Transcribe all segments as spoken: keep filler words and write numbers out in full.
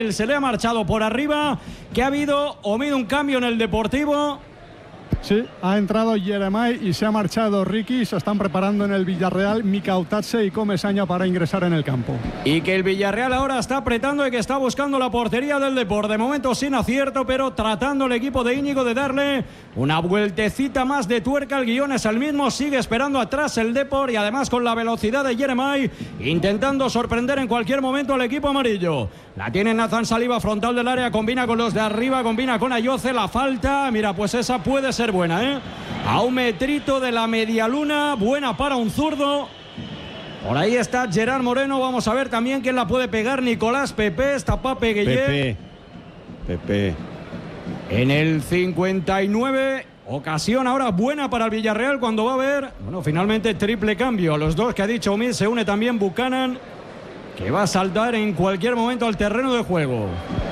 Se le ha marchado por arriba, que ha habido o habido un cambio en el Deportivo. Sí, ha entrado Jeremai y se ha marchado Ricky. Se están preparando en el Villarreal Mika Otatze y Comesaña para ingresar en el campo. Y que el Villarreal ahora está apretando y que está buscando la portería del Depor. De momento sin acierto, pero tratando el equipo de Íñigo de darle una vueltecita más de tuerca. El guión es el mismo, sigue esperando atrás el Depor y además con la velocidad de Jeremai, intentando sorprender en cualquier momento al equipo amarillo. La tiene Nathan Saliba, frontal del área, combina con los de arriba, combina con Ayoce, la falta, mira, pues esa puede ser buena, ¿eh? A un metrito de la medialuna, buena para un zurdo. Por ahí está Gerard Moreno, vamos a ver también quién la puede pegar. Nicolás Pepe, está Pape Gueye. Pepe, Pepe. En el cincuenta y nueve, ocasión ahora buena para el Villarreal cuando va a haber, bueno, finalmente triple cambio. A los dos que ha dicho Omid se une también Buchanan, que va a saltar en cualquier momento al terreno de juego.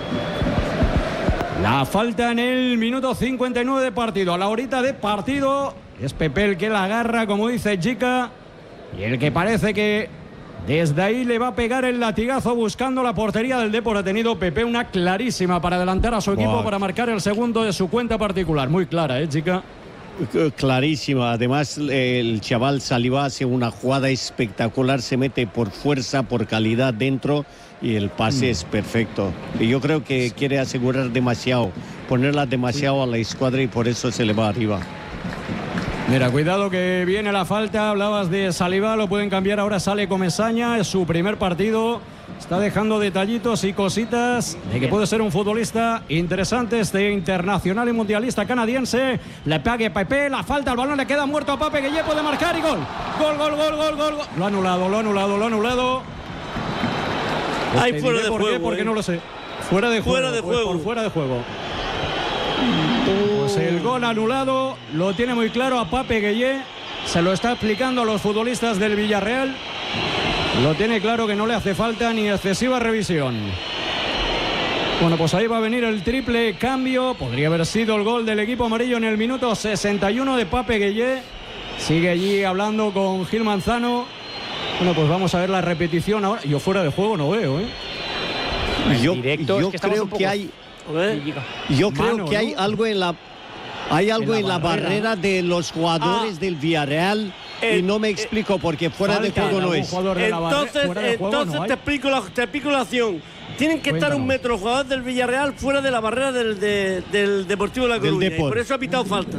La falta en el minuto cincuenta y nueve de partido. A la horita de partido es Pepe el que la agarra, como dice Chica, y el que parece que desde ahí le va a pegar el latigazo buscando la portería del Depor. Ha tenido Pepe una clarísima para adelantar a su equipo, wow, para marcar el segundo de su cuenta particular. Muy clara, ¿eh, Chica? Clarísima. Además, el chaval Saliba hace una jugada espectacular, se mete por fuerza, por calidad dentro y el pase mm. es perfecto. Y yo creo que quiere asegurar demasiado, ponerla demasiado a la escuadra y por eso se le va arriba. Mira, cuidado que viene la falta. Hablabas de Saliba, lo pueden cambiar. Ahora sale Comesaña, es su primer partido. Está dejando detallitos y cositas de que puede ser un futbolista interesante, este internacional y mundialista canadiense. Le pegue Pepe, la falta, el balón le queda muerto a Pape Gueye, puede marcar y gol. Gol, gol, gol, gol, gol. Lo ha anulado, lo ha anulado, lo ha anulado. Hay fuera de por juego. Qué, porque eh. no lo sé. Fuera de fuera juego. De pues juego. Por fuera de juego. Pues el gol anulado lo tiene muy claro a Pape Gueye. Se lo está explicando a los futbolistas del Villarreal. Lo tiene claro que no le hace falta ni excesiva revisión. Bueno, pues ahí va a venir el triple cambio. Podría haber sido el gol del equipo amarillo en el minuto sesenta y uno de Pape Gueye. Sigue allí hablando con Gil Manzano. Bueno, pues vamos a ver la repetición ahora. Yo fuera de juego no veo, ¿eh? Yo, directo, yo es que creo un poco... que hay... ¿Eh? Yo creo Mano, que hay ¿no? algo en la... Hay algo en la, en la barrera. barrera de los jugadores ah, del Villarreal eh, y no me eh, explico porque fuera de juego no es. Entonces, entonces te explico la, te explico la acción. Tienen que Cuéntanos. estar un metro los jugadores del Villarreal fuera de la barrera del, de, del Deportivo de La Coruña. Y por eso ha pitado falta.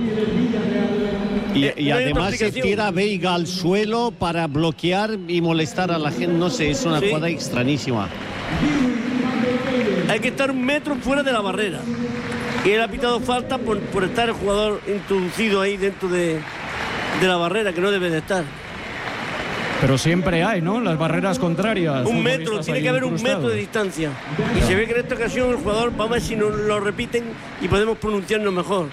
Y, eh, y no además se tira Veiga al suelo para bloquear y molestar a la gente. No sé, es una sí. jugada extrañísima. Hay que estar un metro fuera de la barrera. Y él ha pitado falta por, por estar el jugador introducido ahí dentro de, de la barrera, que no debe de estar. Pero siempre hay, ¿no? Las barreras contrarias. Un metro, tiene que haber un metro de distancia. Y se ve que en esta ocasión el jugador, vamos a ver si nos lo repiten y podemos pronunciarnos mejor.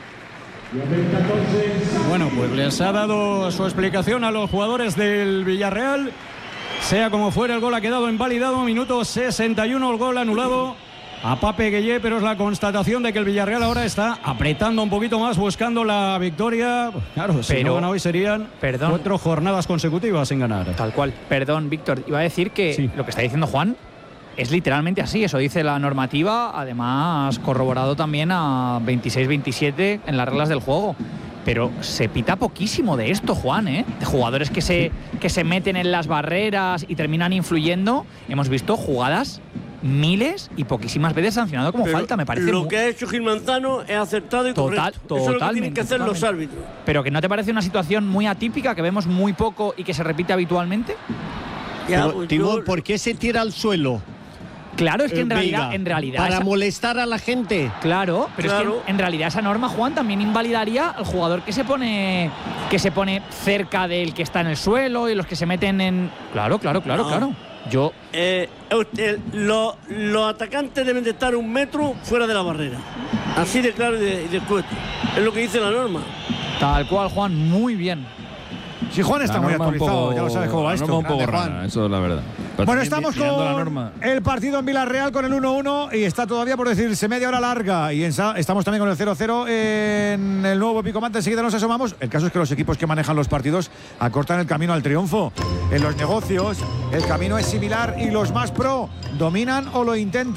Bueno, pues les ha dado su explicación a los jugadores del Villarreal. Sea como fuera, el gol ha quedado invalidado. Minuto sesenta y uno, el gol anulado a Pape Gueye, pero es la constatación de que el Villarreal ahora está apretando un poquito más, buscando la victoria. Claro, si pero, no gana hoy serían perdón, cuatro jornadas consecutivas sin ganar. Tal cual. Perdón, Víctor, iba a decir que sí, lo que está diciendo Juan es literalmente así, eso dice la normativa, además corroborado también a veintiséis veintisiete en las reglas del juego. Pero se pita poquísimo de esto, Juan, ¿eh? De jugadores que se, que se meten en las barreras y terminan influyendo. Hemos visto jugadas miles y poquísimas veces sancionado como pero falta, me parece. Lo muy... que ha hecho Gil Manzano es acertado y Total, correcto. Eso es lo que tienen que hacer totalmente. los árbitros. Pero ¿que no te parece una situación muy atípica, que vemos muy poco y que se repite habitualmente? Ya, Pero, pues Timón, yo... ¿por qué se tira al suelo? Claro, es que en Veiga, realidad, en realidad para esa... molestar a la gente. Claro, pero claro. es que en realidad esa norma, Juan, también invalidaría al jugador que se pone que se pone cerca del que está en el suelo y los que se meten en... Claro, claro, claro, no. claro. Yo... Eh, usted, lo, los atacantes deben de estar un metro fuera de la barrera. Así de claro y de, y de escueto. Es lo que dice la norma. Tal cual, Juan, muy bien. Si Juan está muy actualizado, poco, ya lo sabes cómo va esto. Un poco rara, eso es la verdad. Pero bueno, estamos con el partido en Villarreal con el uno uno y está todavía por decirse media hora larga. Y en, estamos también con el cero cero en el nuevo Picomante. Enseguida nos asomamos. El caso es que los equipos que manejan los partidos acortan el camino al triunfo. En los negocios, el camino es similar y los más pro dominan o lo intentan.